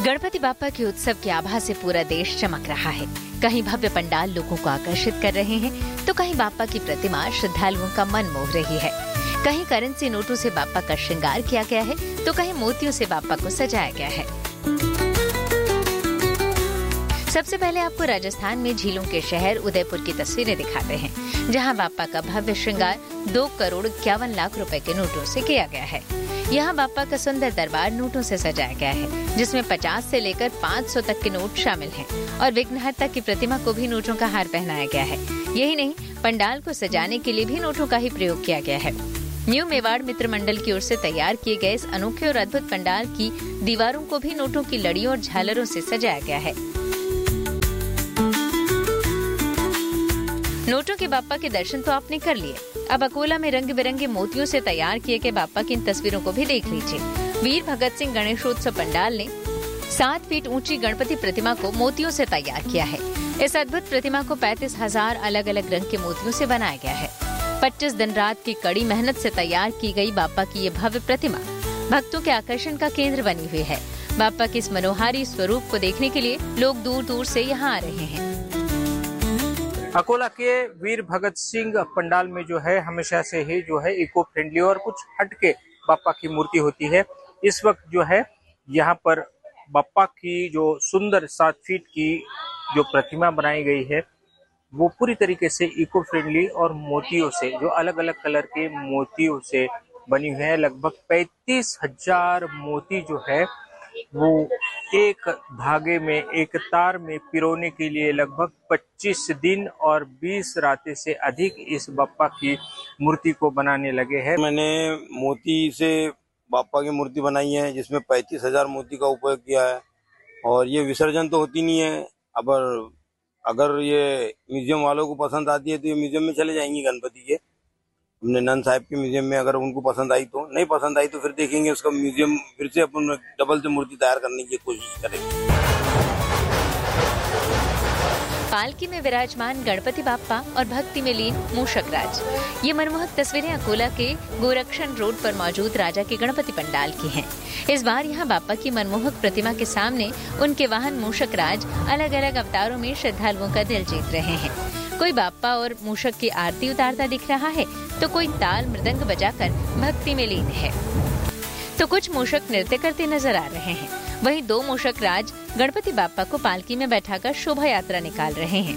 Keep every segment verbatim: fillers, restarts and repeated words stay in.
गणपति बाप्पा के उत्सव की आभा से पूरा देश चमक रहा है। कहीं भव्य पंडाल लोगों को आकर्षित कर रहे हैं, तो कहीं बाप्पा की प्रतिमा श्रद्धालुओं का मन मोह रही है। कहीं करेंसी नोटों से बाप्पा का श्रृंगार किया गया है, तो कहीं मोतियों से बाप्पा को सजाया गया है। सबसे पहले आपको राजस्थान में झीलों के शहर उदयपुर की तस्वीरें दिखाते हैं, जहां बाप्पा का भव्य श्रृंगार दो करोड़ इक्यावन लाख रुपए के नोटों से किया गया है। यहाँ बाप्पा का सुंदर दरबार नोटों से सजाया गया है, जिसमें पचास से लेकर पाँच सौ तक के नोट शामिल हैं और विघ्नहर्ता की प्रतिमा को भी नोटों का हार पहनाया गया है। यही नहीं, पंडाल को सजाने के लिए भी नोटों का ही प्रयोग किया गया है। न्यू मेवाड़ मित्र मंडल की ओर से तैयार किए गए इस अनोखे और अद्भुत पंडाल की दीवारों को भी नोटों की लड़ियों और झालरों से सजाया गया है। नोटों के बाप्पा के दर्शन तो आपने कर लिए, अब अकोला में रंग बिरंगे मोतियों से तैयार किए गए बाप्पा की इन तस्वीरों को भी देख लीजिए। वीर भगत सिंह गणेशोत्सव पंडाल ने सात फीट ऊंची गणपति प्रतिमा को मोतियों से तैयार किया है। इस अद्भुत प्रतिमा को पैंतीस हजार अलग अलग रंग के मोतियों से बनाया गया है। पच्चीस दिन रात की कड़ी मेहनत से तैयार की गई बाप्पा की ये भव्य प्रतिमा भक्तों के आकर्षण का केंद्र बनी हुई है। बाप्पा के इस मनोहारी स्वरूप को देखने के लिए लोग दूर दूर से यहाँ आ रहे हैं। अकोला के वीर भगत सिंह पंडाल में जो है हमेशा से ही जो है इको फ्रेंडली और कुछ हटके बाप्पा की मूर्ति होती है। इस वक्त जो है यहाँ पर बाप्पा की जो सुंदर सात फीट की जो प्रतिमा बनाई गई है वो पूरी तरीके से इको फ्रेंडली और मोतियों से, जो अलग अलग कलर के मोतियों से बनी हुई है। लगभग पैंतीस हजार मोती जो है वो एक धागे में, एक तार में पिरोने के लिए लगभग पच्चीस दिन और बीस रातें से अधिक इस बाप्पा की मूर्ति को बनाने लगे हैं। मैंने मोती से बाप्पा की मूर्ति बनाई है, जिसमें पैंतीस हजार मोती का उपयोग किया है और ये विसर्जन तो होती नहीं है। अब अगर ये म्यूजियम वालों को पसंद आती है तो ये म्यूजियम में चले जाएंगी गणपति के, हमने नंद साहिब के म्यूजियम में। अगर उनको पसंद आई तो, नहीं पसंद आई तो फिर देखेंगे उसका म्यूजियम, फिर से अपन डबल से मूर्ति तैयार करने की कोशिश करेंगे। पालकी में विराजमान गणपति बाप्पा और भक्ति में लीन मूषक राज, ये मनमोहक तस्वीरें अकोला के गोरक्षण रोड पर मौजूद राजा के गणपति पंडाल की हैं। इस बार यहाँ बाप्पा की मनमोहक प्रतिमा के सामने उनके वाहन मूषक राज अलग अलग अवतारों में श्रद्धालुओं का दिल जीत रहे हैं। कोई बाप्पा और मूषक की आरती उतारता दिख रहा है, तो कोई ताल मृदंग बजाकर भक्ति में लीन है, तो कुछ मूषक नृत्य करते नजर आ रहे हैं। वहीं दो मूषक राज गणपति बाप्पा को पालकी में बैठाकर शोभा यात्रा निकाल रहे हैं।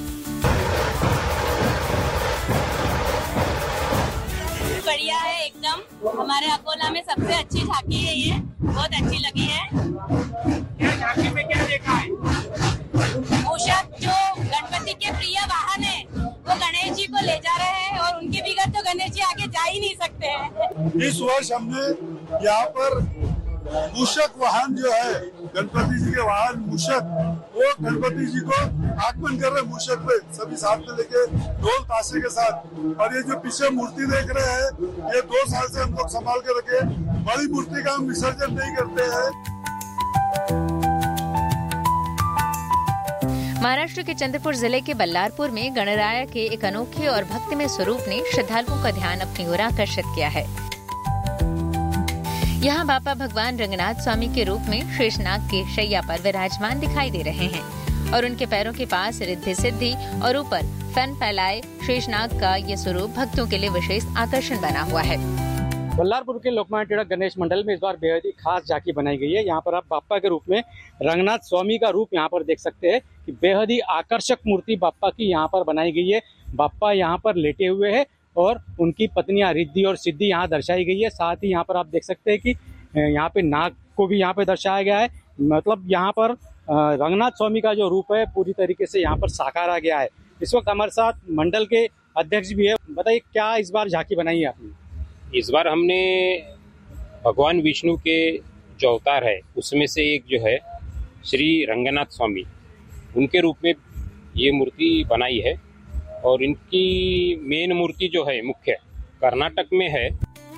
बढ़िया है एकदम, हमारे अकोला में सबसे अच्छी झांकी है, ये बहुत अच्छी लगी है। क्या झांकी में क्या देखा है? मूषक जो गणपति के प्रिय वाहन है वो गणेश जी को ले जा रहे हैं और उनके बिगड़ तो गणेश जी आगे जा ही नहीं सकते हैं। इस वर्ष हमने यहाँ पर मूषक वाहन जो है, गणपति जी के वाहन मूषक, वो गणपति जी को आगमन कर रहे हैं मूषक पे, सभी साथ में लेके ढोल ताशे के साथ। और ये जो पीछे मूर्ति देख रहे हैं, ये दो साल से हम लोग संभाल के रखे। बड़ी मूर्ति का हम विसर्जन नहीं करते हैं। महाराष्ट्र के चंद्रपुर जिले के बल्लारपुर में गणराया के एक अनोखे और भक्तिमय स्वरूप ने श्रद्धालुओं का ध्यान अपनी ओर आकर्षित किया है। यहाँ बाप्पा भगवान रंगनाथ स्वामी के रूप में शेषनाग के शैया पर विराजमान दिखाई दे रहे हैं और उनके पैरों के पास रिद्धि सिद्धि और ऊपर फन फैलाए शेषनाग का ये स्वरूप भक्तों के लिए विशेष आकर्षण बना हुआ है। बल्लारपुर के लोकमान्य टिळक गणेश मंडल में इस बार बेहद ही खास झांकी बनाई गई है। यहाँ पर आप बाप्पा के रूप में रंगनाथ स्वामी का रूप यहाँ पर देख सकते हैं कि बेहद ही आकर्षक मूर्ति बाप्पा की यहाँ पर बनाई गई है। बाप्पा यहाँ पर लेटे हुए हैं और उनकी पत्नियां रिद्धि और सिद्धि यहाँ दर्शाई गई है। साथ ही यहाँ पर आप देख सकते हैं कि यहाँ पे नाग को भी यहाँ पे दर्शाया गया है। मतलब यहाँ पर रंगनाथ स्वामी का जो रूप है पूरी तरीके से यहाँ पर साकारा गया है। इस वक्त हमारे साथ मंडल के अध्यक्ष भी है। बताइए क्या इस बार झांकी बनाई है आपने? इस बार हमने भगवान विष्णु के जो अवतार है उसमें से एक जो है श्री रंगनाथ स्वामी, उनके रूप में ये मूर्ति बनाई है और इनकी मेन मूर्ति जो है मुख्य कर्नाटक में है।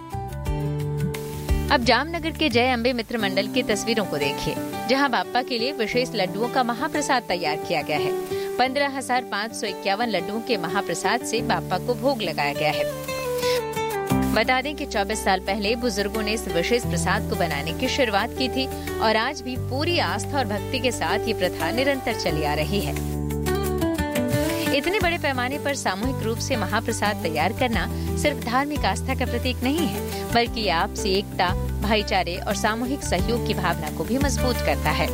अब जामनगर के जय अम्बे मित्र मंडल की तस्वीरों को देखिए, जहां बाप्पा के लिए विशेष लड्डुओं का महाप्रसाद तैयार किया गया है। पंद्रह हजार पाँच सौ इक्यावन लड्डुओं के महाप्रसाद से बाप्पा को भोग लगाया गया है। बता दें कि चौबीस साल पहले बुजुर्गों ने इस विशेष प्रसाद को बनाने की शुरुआत की थी और आज भी पूरी आस्था और भक्ति के साथ ये प्रथा निरंतर चली आ रही है। इतने बड़े पैमाने पर सामूहिक रूप से महाप्रसाद तैयार करना सिर्फ धार्मिक आस्था का प्रतीक नहीं है, बल्कि ये आपसी एकता, भाईचारे और सामूहिक सहयोग की भावना को भी मजबूत करता है।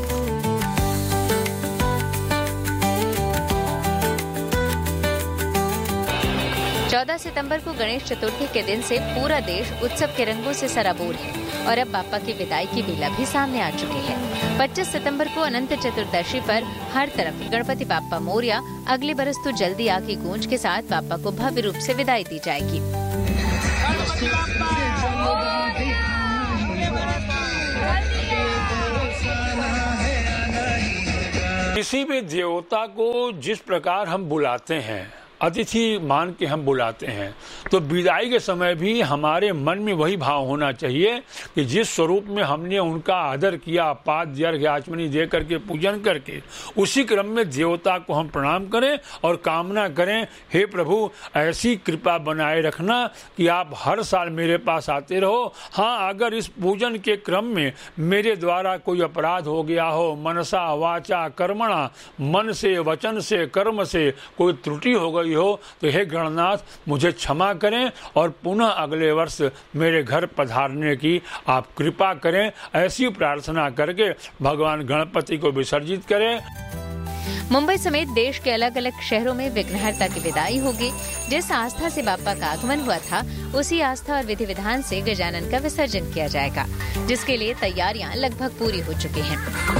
चौदह सितंबर को गणेश चतुर्थी के दिन से पूरा देश उत्सव के रंगों से सराबोर है और अब बाप्पा की विदाई की बेला भी सामने आ चुकी है। पच्चीस सितंबर को अनंत चतुर्दशी पर हर तरफ गणपति बाप्पा मोरया, अगले बरस तो जल्दी आ की गूंज के साथ बाप्पा को भव्य रूप से विदाई दी जाएगी। किसी भी देवता को जिस प्रकार हम बुलाते हैं, अतिथि मान के हम बुलाते हैं, तो विदाई के समय भी हमारे मन में वही भाव होना चाहिए कि जिस स्वरूप में हमने उनका आदर किया, पाद्य अर्घ्य आचमनी दे करके पूजन करके, उसी क्रम में देवता को हम प्रणाम करें और कामना करें, हे प्रभु ऐसी कृपा बनाए रखना कि आप हर साल मेरे पास आते रहो। हाँ, अगर इस पूजन के क्रम में मेरे द्वारा कोई अपराध हो गया हो, मनसा वाचा कर्मणा, मन से वचन से कर्म से कोई त्रुटि हो गई हो, तो हे गणनाथ मुझे क्षमा करें और पुनः अगले वर्ष मेरे घर पधारने की आप कृपा करें। ऐसी प्रार्थना करके भगवान गणपति को विसर्जित करें। मुंबई समेत देश के अलग अलग शहरों में विघ्नहर्ता की विदाई होगी। जिस आस्था से बाप्पा का आगमन हुआ था, उसी आस्था और विधि विधान से गजानन का विसर्जन किया जाएगा, जिसके लिए तैयारियां लगभग पूरी हो चुकी हैं।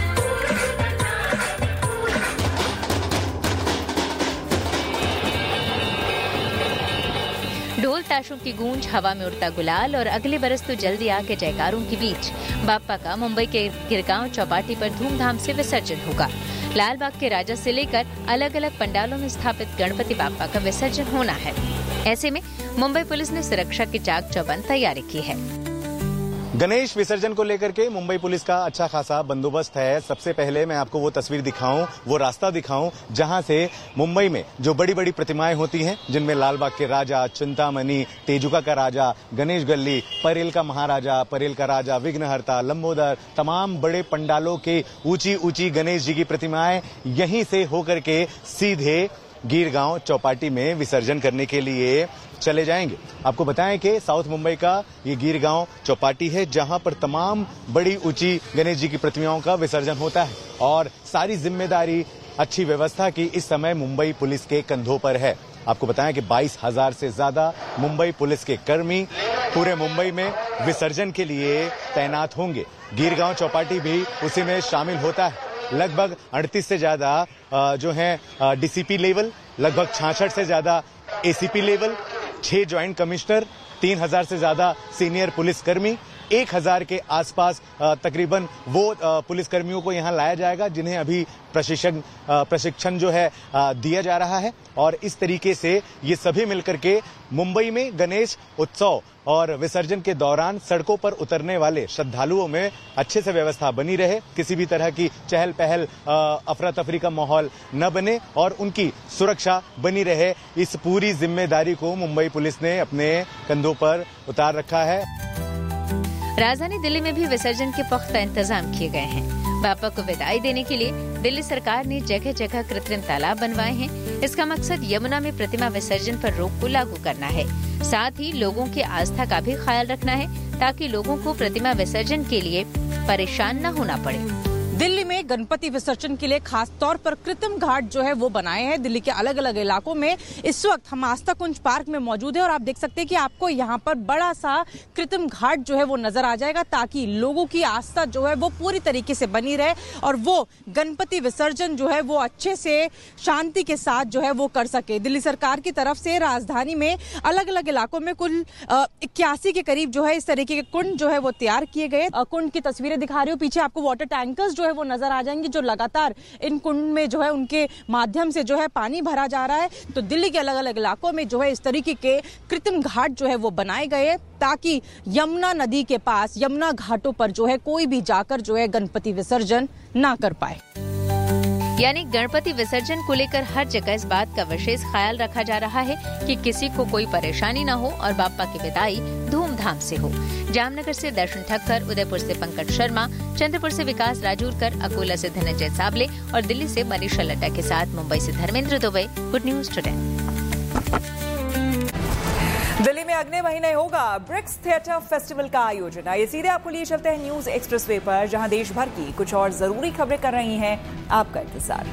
ढोल ताशों की गूंज, हवा में उड़ता गुलाल और अगले बरस तो जल्दी आके जयकारों के बीच बाप्पा का मुंबई के गिरगांव चौपाटी पर धूमधाम से विसर्जन होगा। लाल बाग के राजा से लेकर अलग अलग पंडालों में स्थापित गणपति बाप्पा का विसर्जन होना है। ऐसे में मुंबई पुलिस ने सुरक्षा की चाक चौबंद तैयारी की है। गणेश विसर्जन को लेकर के मुंबई पुलिस का अच्छा खासा बंदोबस्त है। सबसे पहले मैं आपको वो तस्वीर दिखाऊं, वो रास्ता दिखाऊं जहां से मुंबई में जो बड़ी बड़ी प्रतिमाएं होती हैं, जिनमें लालबाग के राजा, चिंतामणि, तेजुका का राजा, गणेश गल्ली, परेल का महाराजा, परेल का राजा, विघ्नहर्ता, लंबोदर, तमाम बड़े पंडालों के ऊंची ऊंची गणेश जी की प्रतिमाएं यहीं से होकर के सीधे गिरगांव चौपाटी में विसर्जन करने के लिए चले जाएंगे। आपको बताएं कि साउथ मुंबई का ये गिरगांव चौपाटी है, जहां पर तमाम बड़ी ऊंची गणेश जी की प्रतिमाओं का विसर्जन होता है और सारी जिम्मेदारी अच्छी व्यवस्था की इस समय मुंबई पुलिस के कंधों पर है। आपको बताएं कि बाईस हजार से ज्यादा मुंबई पुलिस के कर्मी पूरे मुंबई में विसर्जन के लिए तैनात होंगे। गिरगांव चौपाटी भी उसी में शामिल होता है। लगभग अड़तीस से ज्यादा जो है डीसीपी लेवल, लगभग छियासठ से ज्यादा एसीपी लेवल, छह ज्वाइंट कमिश्नर, तीन हजार से ज्यादा सीनियर पुलिसकर्मी, एक हजार के आसपास तकरीबन वो पुलिसकर्मियों को यहां लाया जाएगा जिन्हें अभी प्रशिक्षण प्रशिक्षण जो है दिया जा रहा है। और इस तरीके से ये सभी मिलकर के मुंबई में गणेश उत्सव और विसर्जन के दौरान सड़कों पर उतरने वाले श्रद्धालुओं में अच्छे से व्यवस्था बनी रहे, किसी भी तरह की चहल पहल, अफरा तफरी का माहौल न बने और उनकी सुरक्षा बनी रहे। इस पूरी जिम्मेदारी को मुंबई पुलिस ने अपने कंधों पर उतार रखा है। राजधानी दिल्ली में भी विसर्जन के पुख्ता इंतजाम किए गए हैं। बाप्पा को विदाई देने के लिए दिल्ली सरकार ने जगह जगह कृत्रिम तालाब बनवाए हैं। इसका मकसद यमुना में प्रतिमा विसर्जन पर रोक को लागू करना है। साथ ही लोगों की आस्था का भी ख्याल रखना है ताकि लोगों को प्रतिमा विसर्जन के लिए परेशान न होना पड़े। दिल्ली में गणपति विसर्जन के लिए खास तौर पर कृत्रिम घाट जो है वो बनाए हैं। दिल्ली के अलग अलग इलाकों में इस वक्त हम आस्था कुंज पार्क में मौजूद है और आप देख सकते हैं कि आपको यहाँ पर बड़ा सा कृत्रिम घाट जो है वो नजर आ जाएगा ताकि लोगों की आस्था जो है वो पूरी तरीके से बनी रहे और वो गणपति विसर्जन जो है वो अच्छे से शांति के साथ जो है वो कर सके। दिल्ली सरकार की तरफ से राजधानी में अलग अलग इलाकों में कुल इक्यासी के करीब जो है इस तरीके के कुंड जो है वो तैयार किए गए। कुंड की तस्वीरें दिखा रही हूँ, पीछे आपको वाटर टैंकर्स जो है वो नजर आ जाएंगे जो लगातार इन कुंड में जो है उनके माध्यम से जो है पानी भरा जा रहा है। तो दिल्ली के अलग अलग इलाकों में जो है इस तरीके के कृत्रिम घाट जो है वो बनाए गए ताकि यमुना नदी के पास, यमुना घाटों पर जो है कोई भी जाकर जो है गणपति विसर्जन ना कर पाए। यानी गणपति विसर्जन को लेकर हर जगह इस बात का विशेष ख्याल रखा जा रहा है कि किसी को कोई परेशानी न हो और बाप्पा की विदाई धूमधाम से हो। जामनगर से दर्शन ठक्कर, उदयपुर से पंकज शर्मा, चंद्रपुर से विकास राजूरकर, अकोला से धनंजय साबले और दिल्ली से मनीषा लड्डा के साथ मुंबई से Dharmendra Dubey. Good news today. Delhi में अगले महीने होगा ब्रिक्स थिएटर फेस्टिवल का आयोजन। आइए सीधे आपको लिए चलते हैं न्यूज एक्सप्रेसवे पर, जहां देश भर की कुछ और जरूरी खबरें कर रही हैं आपका इंतजार।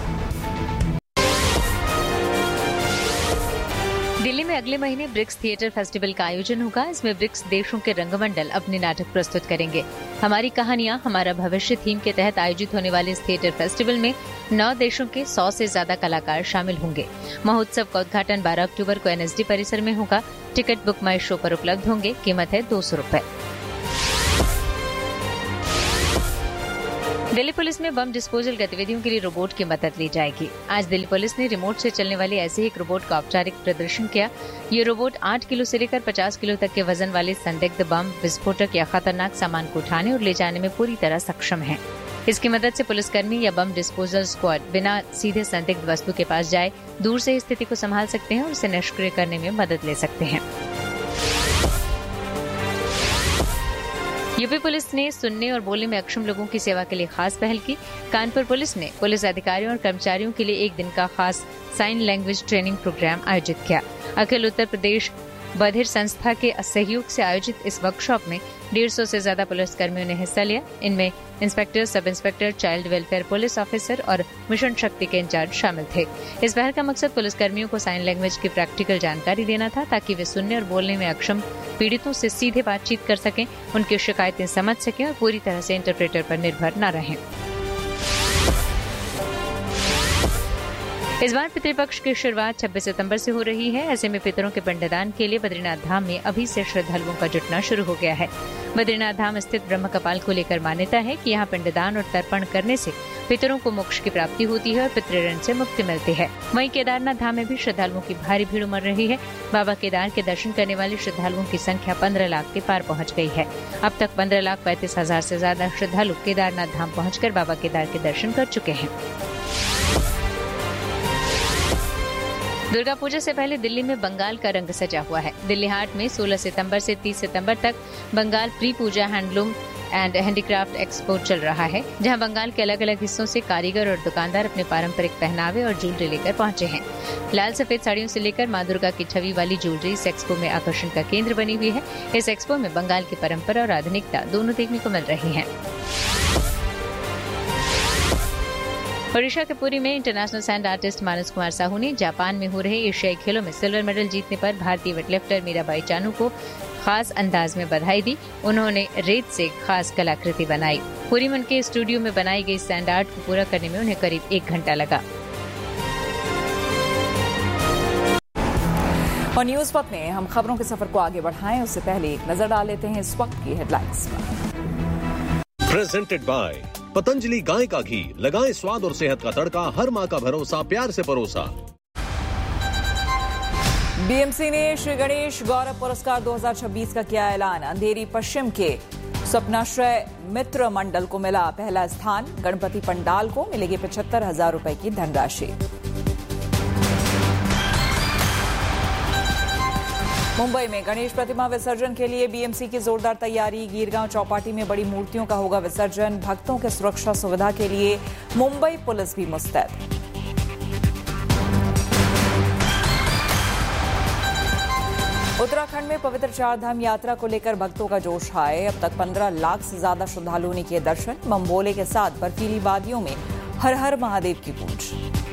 दिल्ली में अगले महीने ब्रिक्स थिएटर फेस्टिवल का आयोजन होगा। इसमें ब्रिक्स देशों के रंगमंडल अपने नाटक प्रस्तुत करेंगे। हमारी कहानियां हमारा भविष्य थीम के तहत आयोजित होने वाले इस थिएटर फेस्टिवल में नौ देशों के सौ से ज्यादा कलाकार शामिल होंगे। महोत्सव का उद्घाटन बारह अक्टूबर को एनएसडी परिसर में होगा। टिकट बुक माई शो पर उपलब्ध होंगे। कीमत है दो सौ रूपये। दिल्ली पुलिस में बम डिस्पोजल गतिविधियों के लिए रोबोट की मदद ली जाएगी। आज दिल्ली पुलिस ने रिमोट से चलने वाले ऐसे ही एक रोबोट का औपचारिक प्रदर्शन किया। ये रोबोट आठ किलो से लेकर पचास किलो तक के वजन वाले संदिग्ध बम, विस्फोटक या खतरनाक सामान को उठाने और ले जाने में पूरी तरह सक्षम है। इसकी मदद से पुलिसकर्मी या बम डिस्पोजल स्क्वाड बिना सीधे संदिग्ध वस्तु के पास जाए दूर से स्थिति को संभाल सकते हैं और उसे निष्क्रिय करने में मदद ले सकते हैं। यूपी पुलिस ने सुनने और बोलने में अक्षम लोगों की सेवा के लिए खास पहल की। कानपुर पुलिस ने पुलिस अधिकारियों और कर्मचारियों के लिए एक दिन का खास साइन लैंग्वेज ट्रेनिंग प्रोग्राम आयोजित किया। अखिल उत्तर प्रदेश बधिर संस्था के सहयोग से आयोजित इस वर्कशॉप में डेढ़ सौ से ज्यादा पुलिसकर्मियों ने हिस्सा लिया। इनमें inspector, sub inspector, child welfare police officer और मिशन शक्ति के इंचार्ज शामिल थे। इस पहल का मकसद पुलिसकर्मियों को साइन लैंग्वेज की प्रैक्टिकल जानकारी देना था, ताकि वे सुनने और बोलने में अक्षम पीड़ितों से सीधे बातचीत कर सकें, उनकी शिकायतें समझ सकें और पूरी तरह से इंटरप्रेटर पर निर्भर न रहें। इस बार पितृपक्ष की शुरुआत छब्बीस सितंबर से हो रही है। ऐसे में पितरों के पिंडदान के लिए बद्रीनाथ धाम में अभी से श्रद्धालुओं का जुटना शुरू हो गया है। बद्रीनाथ धाम स्थित ब्रह्म कपाल को लेकर मान्यता है कि यहाँ पिंडदान और तर्पण करने से पितरों को मोक्ष की प्राप्ति होती है और पितृऋण से मुक्ति मिलती है। वहीं केदारनाथ धाम में भी श्रद्धालुओं की भारी भीड़ उमड़ रही है। बाबा केदार के दर्शन करने वाले श्रद्धालुओं की संख्या पंद्रह लाख के पार पहुँच गई है। अब तक पंद्रह लाख पैंतीस हजार से ज्यादा श्रद्धालु केदारनाथ धाम पहुँच बाबा केदार के दर्शन कर चुके हैं। दुर्गा पूजा से पहले दिल्ली में बंगाल का रंग सजा हुआ है। दिल्ली हाट में सोलह सितंबर से तीस सितंबर तक Bengal pre Puja handloom and handicraft expo चल रहा है, जहां बंगाल के अलग अलग हिस्सों से कारीगर और दुकानदार अपने पारंपरिक पहनावे और ज्वेलरी लेकर पहुंचे हैं। लाल सफेद साड़ियों से लेकर मां दुर्गा की छवि वाली ज्वेलरी इस एक्सपो में आकर्षण का केंद्र बनी हुई है। इस एक्सपो में बंगाल की परंपरा और आधुनिकता दोनों देखने को मिल रही है। ओडिशा के पुरी में इंटरनेशनल सैंड आर्टिस्ट मानस कुमार साहू ने जापान में हो रहे एशियाई खेलों में सिल्वर मेडल जीतने पर भारतीय वेटलिफ्टर मीराबाई चानू को खास अंदाज में बधाई दी। उन्होंने रेत से खास कलाकृति बनाई। पुरी में उनके स्टूडियो में बनाई गई सैंड आर्ट को पूरा करने में उन्हें करीब एक घंटा लगा। और न्यूज पथ में हम खबरों के सफर को आगे बढ़ाएं, उससे पहले एक नजर डाल लेते हैं इस वक्त की हेडलाइंस पर। प्रेजेंटेड बाय पतंजलि गाय का घी, लगाएं स्वाद और सेहत का तड़का, हर माँ का भरोसा, प्यार से परोसा। बीएमसी ने श्री गणेश गौरव पुरस्कार दो हज़ार छब्बीस का किया ऐलान। अंधेरी पश्चिम के स्वप्नाश्रय मित्र मंडल को मिला पहला स्थान। गणपति पंडाल को मिलेगी पचहत्तर हजार रुपए की धनराशि। मुंबई में गणेश प्रतिमा विसर्जन के लिए बीएमसी की जोरदार तैयारी। गीरगांव चौपाटी में बड़ी मूर्तियों का होगा विसर्जन। भक्तों के सुरक्षा सुविधा के लिए मुंबई पुलिस भी मुस्तैद। उत्तराखंड में पवित्र चारधाम यात्रा को लेकर भक्तों का जोश है। अब तक पंद्रह लाख से ज्यादा श्रद्धालुओं ने किए दर्शन। बम भोले के साथ बर्फीली वादियों में हर हर महादेव की गूंज।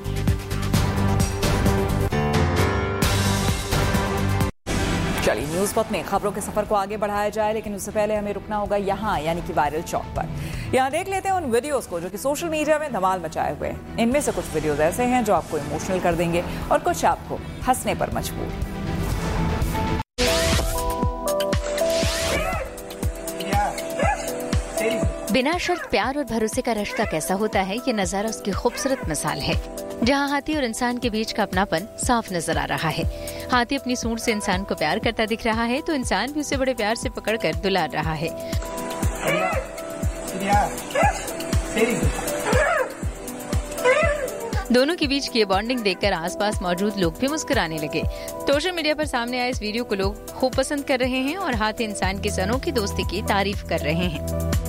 चलिए न्यूज पथ में खबरों के सफर को आगे बढ़ाया जाए, लेकिन उससे पहले हमें रुकना होगा यहाँ, यानी कि वायरल चौक पर। यहाँ देख लेते हैं उन वीडियोस को जो कि सोशल मीडिया में धमाल मचाए हुए हैं। इनमें से कुछ वीडियोस ऐसे हैं जो आपको इमोशनल कर देंगे और कुछ आपको हंसने पर मजबूर। बिना शर्त प्यार और भरोसे का रिश्ता कैसा होता है, ये नजारा उसकी खूबसूरत मिसाल है, जहाँ हाथी और इंसान के बीच का अपनापन साफ नजर आ रहा है। हाथी अपनी सूंड से इंसान को प्यार करता दिख रहा है, तो इंसान भी उसे बड़े प्यार से पकड़कर दुलार रहा है। दोनों के बीच की ये बॉन्डिंग देखकर आसपास मौजूद लोग भी मुस्कुराने लगे। सोशल मीडिया पर सामने आए इस वीडियो को लोग खूब पसंद कर रहे हैं और हाथी इंसान की इस अनोखी दोस्ती की तारीफ कर रहे हैं।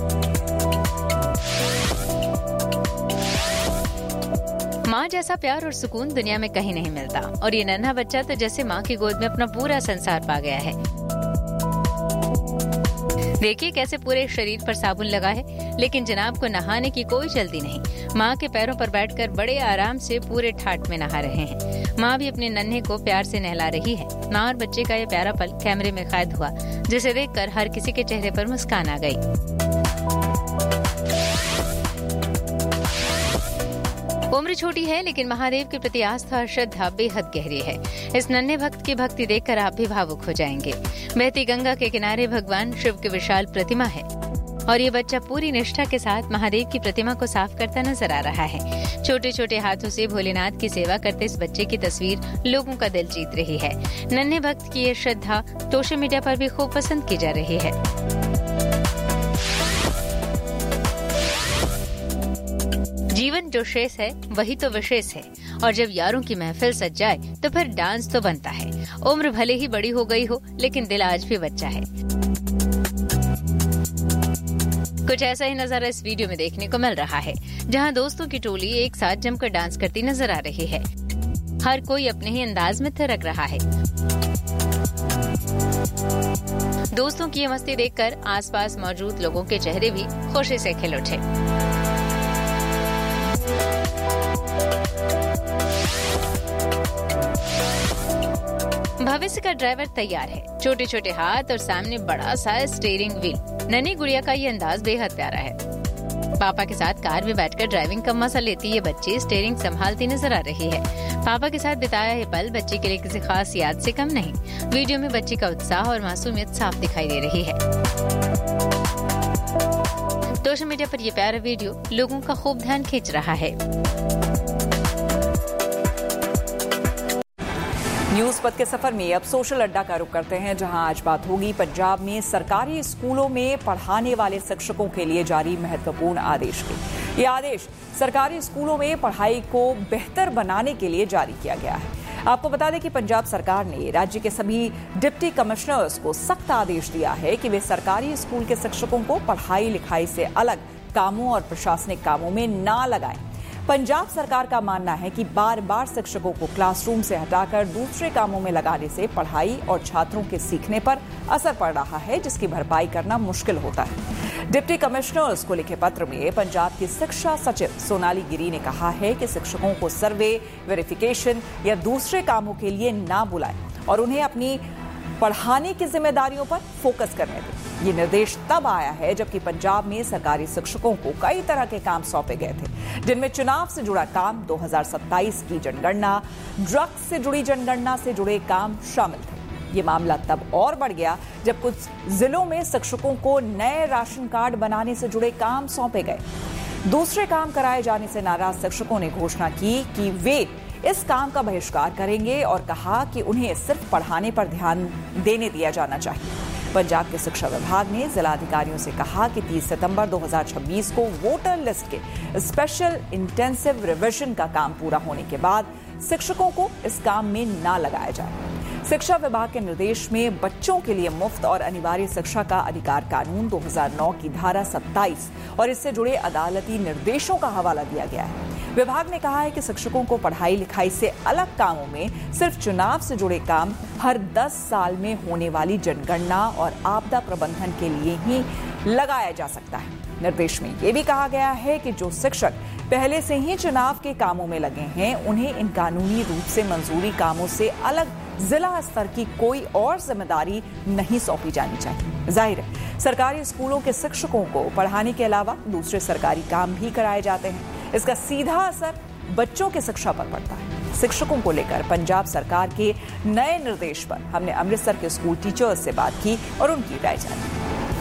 माँ जैसा प्यार और सुकून दुनिया में कहीं नहीं मिलता और ये नन्हा बच्चा तो जैसे माँ की गोद में अपना पूरा संसार पा गया है। देखिए कैसे पूरे शरीर पर साबुन लगा है, लेकिन जनाब को नहाने की कोई जल्दी नहीं। माँ के पैरों पर बैठकर बड़े आराम से पूरे ठाट में नहा रहे हैं। माँ भी अपने नन्हे को प्यार से नहला रही है। माँ और बच्चे का ये प्यारा पल कैमरे में कैद हुआ, जिसे देखकर हर किसी के चेहरे पर मुस्कान आ गई। उम्र छोटी है लेकिन महादेव के प्रति आस्था और श्रद्धा बेहद गहरी है। इस नन्हे भक्त की भक्ति देखकर आप भी भावुक हो जाएंगे। बहती गंगा के किनारे भगवान शिव की विशाल प्रतिमा है और ये बच्चा पूरी निष्ठा के साथ महादेव की प्रतिमा को साफ करता नजर आ रहा है। छोटे छोटे हाथों से भोलेनाथ की सेवा करते इस बच्चे की तस्वीर लोगों का दिल जीत रही है। नन्हे भक्त की ये श्रद्धा सोशल मीडिया पर भी खूब पसंद की जा रही है। जीवन जो शेष है वही तो विशेष है और जब यारों की महफिल सज जाए तो फिर डांस तो बनता है। उम्र भले ही बड़ी हो गई हो लेकिन दिल आज भी बच्चा है। कुछ ऐसा ही नजारा इस वीडियो में देखने को मिल रहा है, जहां दोस्तों की टोली एक साथ जमकर डांस करती नजर आ रही है। हर कोई अपने ही अंदाज में थिरक रहा है। दोस्तों की ये मस्ती देखकर आसपास मौजूद लोगों के चेहरे भी खुशी से खिल उठे। भविष्य का ड्राइवर तैयार है। छोटे छोटे हाथ और सामने बड़ा सा स्टीयरिंग व्हील। नन्ही गुड़िया का ये अंदाज बेहद प्यारा है। पापा के साथ कार में बैठकर ड्राइविंग का मजा लेती ये बच्ची स्टीयरिंग संभालती नजर आ रही है। पापा के साथ बिताया ये पल बच्ची के लिए किसी खास याद से कम नहीं। वीडियो में बच्ची का उत्साह और मासूमियत साफ दिखाई दे रही है। सोशल मीडिया पर ये प्यारा वीडियो लोगों का खूब ध्यान खींच रहा है। न्यूज पथ के सफर में अब सोशल अड्डा का रुख करते हैं, जहां आज बात होगी पंजाब में सरकारी स्कूलों में पढ़ाने वाले शिक्षकों के लिए जारी महत्वपूर्ण आदेश की। ये आदेश सरकारी स्कूलों में पढ़ाई को बेहतर बनाने के लिए जारी किया गया है। आपको बता दें कि पंजाब सरकार ने राज्य के सभी डिप्टी कमिश्नर्स को सख्त आदेश दिया है कि वे सरकारी स्कूल के शिक्षकों को पढ़ाई लिखाई से अलग कामों और प्रशासनिक कामों में ना लगाएं। पंजाब सरकार का मानना है कि बार बार शिक्षकों को क्लासरूम से हटाकर दूसरे कामों में लगाने से पढ़ाई और छात्रों के सीखने पर असर पड़ रहा है, जिसकी भरपाई करना मुश्किल होता है। डिप्टी कमिश्नर्स को लिखे पत्र में पंजाब की शिक्षा सचिव सोनाली गिरी ने कहा है कि शिक्षकों को सर्वे, वेरिफिकेशन या दूसरे कामों के लिए ना बुलाएं और उन्हें अपनी पढ़ाने की जिम्मेदारियों पर फोकस करने दें। ये निर्देश तब आया है जबकि पंजाब में सरकारी शिक्षकों को कई तरह के काम सौंपे गए थे, जिनमें चुनाव से जुड़ा काम, दो हज़ार सत्ताईस की जनगणना, ड्रग्स से जुड़ी जनगणना से जुड़े काम शामिल थे। ये मामला तब और बढ़ गया जब कुछ जिलों में शिक्षकों को नए राशन कार्ड बनाने से जुड़े काम सौंपे गए। दूसरे काम कराए जाने से नाराज शिक्षकों ने घोषणा की कि वे इस काम का बहिष्कार करेंगे और कहा कि उन्हें सिर्फ पढ़ाने पर ध्यान देने दिया जाना चाहिए। पंजाब के शिक्षा विभाग ने जिला अधिकारियों से कहा कि तीस सितंबर दो हज़ार छब्बीस को वोटर लिस्ट के स्पेशल इंटेंसिव रिवीजन का काम पूरा होने के बाद शिक्षकों को इस काम में ना लगाया जाए। शिक्षा विभाग के निर्देश में बच्चों के लिए मुफ्त और अनिवार्य शिक्षा का अधिकार कानून दो हज़ार नौ की धारा सत्ताईस और इससे जुड़े अदालती निर्देशों का हवाला दिया गया है। विभाग ने कहा है कि शिक्षकों को पढ़ाई लिखाई से अलग कामों में सिर्फ चुनाव से जुड़े काम, हर दस साल में होने वाली जनगणना और आपदा प्रबंधन के लिए ही लगाया जा सकता है। निर्देश में यह भी कहा गया है कि जो शिक्षक पहले से ही चुनाव के कामों में लगे हैं, उन्हें इन कानूनी रूप से मंजूरी कामों से अलग जिला स्तर की कोई और जिम्मेदारी नहीं सौंपी जानी चाहिए। जाहिर है, सरकारी स्कूलों के शिक्षकों को पढ़ाने के अलावा दूसरे सरकारी काम भी कराए जाते हैं। इसका सीधा असर बच्चों के शिक्षा पर पड़ता है। शिक्षकों को लेकर पंजाब सरकार के नए निर्देश पर हमने अमृतसर के स्कूल टीचर्स से बात की और उनकी राय जानी।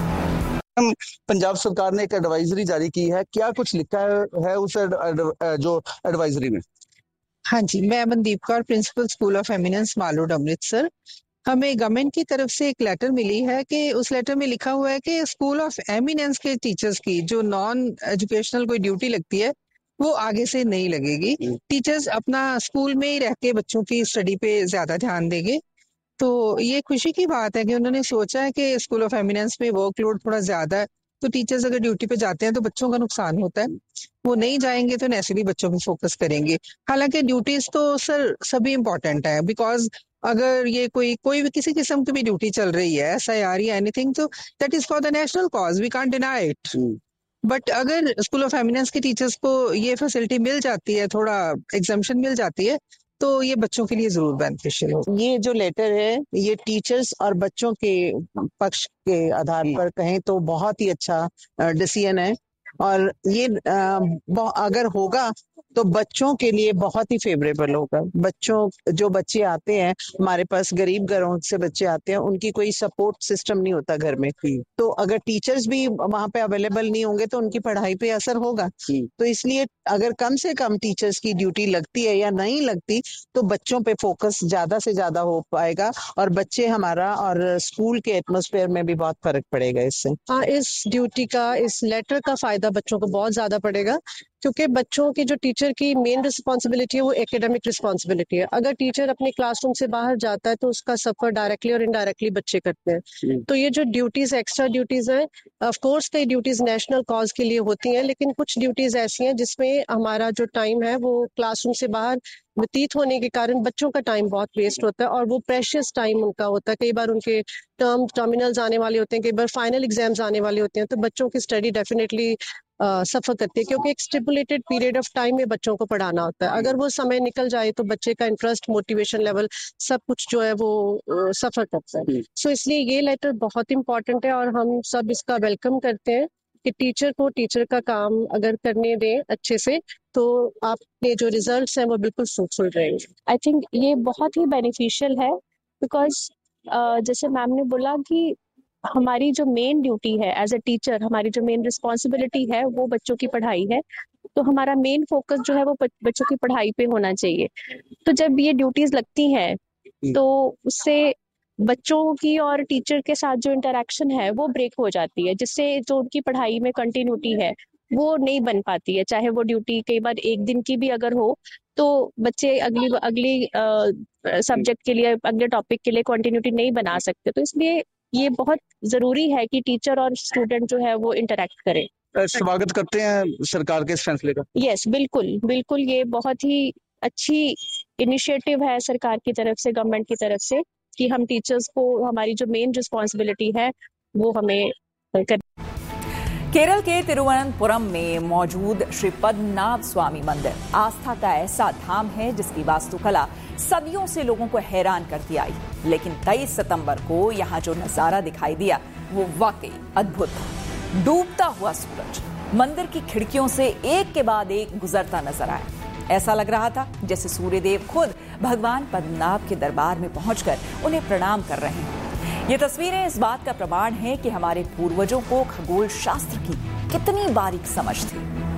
पंजाब सरकार ने एक एडवाइजरी जारी की है, क्या कुछ लिखा है उस जो एडवाइजरी में? हाँ जी, मैं Mandeep Kaur, principal school of eminence mall road Amritsar. हमें गवर्नमेंट की तरफ से एक लेटर मिली है कि उस लेटर में लिखा हुआ है कि स्कूल ऑफ एमिनेंस के टीचर्स की जो नॉन एजुकेशनल कोई ड्यूटी लगती है वो आगे से नहीं लगेगी। टीचर्स अपना स्कूल में ही रह के बच्चों की स्टडी पे ज्यादा ध्यान देंगे। तो ये खुशी की बात है कि उन्होंने सोचा है कि स्कूल ऑफ एमिनेंस में वर्कलोड थोड़ा ज्यादा है, तो टीचर्स अगर ड्यूटी पे जाते हैं तो बच्चों का नुकसान होता है, वो नहीं जाएंगे तो नेचुरली बच्चों पे फोकस करेंगे। हालांकि ड्यूटीज तो सर सभी इंपॉर्टेंट है, बिकॉज अगर ये कोई कोई भी किसी किस्म की भी ड्यूटी चल रही है, एस आई आर या एनीथिंग, तो that is for the national cause, we can't deny it. But अगर स्कूल ऑफ एमिनेंस के टीचर्स को ये फैसिलिटी मिल जाती है, थोड़ा एग्जाम्पशन मिल जाती है, तो ये बच्चों के लिए जरूर बेनिफिशियल हो। ये जो लेटर है ये टीचर्स और बच्चों के पक्ष के आधार पर कहें तो बहुत ही अच्छा डिसीजन है, और ये अगर होगा तो बच्चों के लिए बहुत ही फेवरेबल होगा। बच्चों जो बच्चे आते हैं हमारे पास, गरीब घरों से बच्चे आते हैं, उनकी कोई सपोर्ट सिस्टम नहीं होता घर में, तो अगर टीचर्स भी वहां पे अवेलेबल नहीं होंगे तो उनकी पढ़ाई पे असर होगा। तो इसलिए अगर कम से कम टीचर्स की ड्यूटी लगती है या नहीं लगती तो बच्चों पे फोकस ज्यादा से ज्यादा हो पाएगा, और बच्चे हमारा और स्कूल के एटमोस्फेयर में भी बहुत फर्क पड़ेगा इससे। हाँ, इस ड्यूटी का, इस लेटर का फायदा बच्चों को बहुत ज्यादा पड़ेगा, क्योंकि बच्चों की जो टीचर की मेन रिस्पॉन्सिबिलिटी है वो एकेडमिक रिस्पॉन्सिबिलिटी है। अगर टीचर अपने क्लासरूम से बाहर जाता है तो उसका सफर डायरेक्टली और इनडायरेक्टली बच्चे करते हैं। तो ये जो ड्यूटीज, एक्स्ट्रा ड्यूटीज हैं, ऑफ कोर्स कई ड्यूटीज नेशनल कॉज के लिए होती हैं, लेकिन कुछ ड्यूटीज ऐसी हैं जिसमें हमारा जो टाइम है वो क्लासरूम से बाहर व्यतीत होने के कारण बच्चों का टाइम बहुत वेस्ट होता है, और वो प्रेशियस टाइम उनका होता है। कई बार उनके टर्म टर्मिनल्स आने वाले होते हैं, कई बार फाइनल एग्जाम्स आने वाले होते हैं, तो बच्चों की स्टडी डेफिनेटली सफर करती है, क्योंकि एक स्टिपुलेटेड पीरियड ऑफ टाइम में बच्चों को पढ़ाना होता है। अगर वो समय निकल जाए तो बच्चे का इंटरेस्ट, मोटिवेशन लेवल, सब कुछ जो है वो सफर करता है। सो so, इसलिए ये लेटर बहुत इंपॉर्टेंट है, और हम सब इसका वेलकम करते हैं कि टीचर को टीचर का काम अगर करने दें अच्छे से तो आपके जो रिजल्ट्स हैं वो बिल्कुल फ्रूटफुल रहेंगे। आई थिंक ये बहुत ही बेनिफिशियल है, बिकॉज जैसे मैम ने बोला कि हमारी जो मेन ड्यूटी है एज अ टीचर, हमारी जो मेन रिस्पॉन्सिबिलिटी है वो बच्चों की पढ़ाई है, तो हमारा मेन फोकस जो है वो बच्चों की पढ़ाई पे होना चाहिए। तो जब ये ड्यूटीज लगती हैं तो उससे बच्चों की और टीचर के साथ जो इंटरेक्शन है वो ब्रेक हो जाती है, जिससे जो उनकी पढ़ाई में कंटिन्यूटी है वो नहीं बन पाती है। चाहे वो ड्यूटी कई बार एक दिन की भी अगर हो तो बच्चे अगली अगली सब्जेक्ट के लिए, अगले टॉपिक के लिए कंटिन्यूटी नहीं बना सकते। तो इसलिए ये बहुत जरूरी है कि टीचर और स्टूडेंट जो है वो इंटरेक्ट करें। स्वागत करते हैं सरकार के इस फैसले का। यस, बिल्कुल बिल्कुल, ये बहुत ही अच्छी इनिशिएटिव है सरकार की तरफ से, गवर्नमेंट की तरफ से, कि हम टीचर्स को हमारी जो मेन रिस्पॉन्सिबिलिटी है वो हमें कर। केरल के तिरुवनंतपुरम में मौजूद श्री पद्मनाभ स्वामी मंदिर आस्था का ऐसा धाम है जिसकी वास्तुकला सदियों से लोगों को हैरान करती आई, लेकिन तेईस सितंबर को यहाँ जो नजारा दिखाई दिया वो वाकई अद्भुत था। डूबता हुआ सूरज मंदिर की खिड़कियों से एक के बाद एक गुजरता नजर आया। ऐसा लग रहा था जैसे सूर्यदेव खुद भगवान पद्मनाभ के दरबार में पहुंचकर उन्हें प्रणाम कर रहे हैं। ये तस्वीरें इस बात का प्रमाण है कि हमारे पूर्वजों को खगोल शास्त्र की कितनी बारीक समझ थी।